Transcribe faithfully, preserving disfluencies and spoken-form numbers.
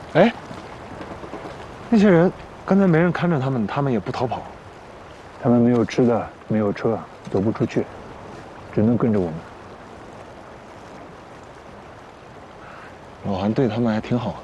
哎，那些人刚才没人看着他们，他们也不逃跑。 他们没有吃的，没有车，走不出去，只能跟着我们。 老韩对他们还挺好的。